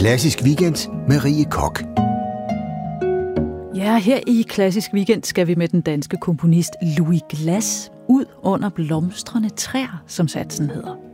Klassisk Weekend med Rie Koch. Ja, her i Klassisk Weekend skal vi med den danske komponist Louis Glass ud under blomstrende træer, som satsen hedder.